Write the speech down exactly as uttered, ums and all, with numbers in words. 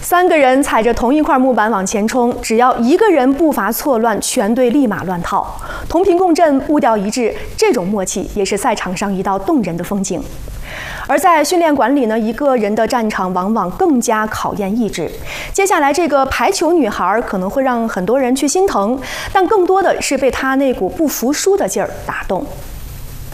三个人踩着同一块木板往前冲，只要一个人步伐错乱，全队立马乱套。同频共振，步调一致，这种默契也是赛场上一道动人的风景。而在训练馆里呢，一个人的战场往往更加考验意志。接下来这个排球女孩可能会让很多人去心疼，但更多的是被她那股不服输的劲儿打动。